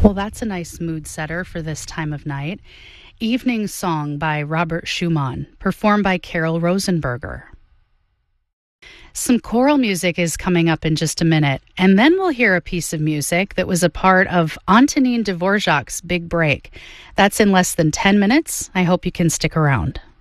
Well, that's a nice mood setter for this time of night. Evening Song by Robert Schumann, performed by Carol Rosenberger. Some choral music is coming up in just a minute, and then we'll hear a piece of music that was a part of Antonin Dvorak's big break. That's in less than 10 minutes. I hope you can stick around.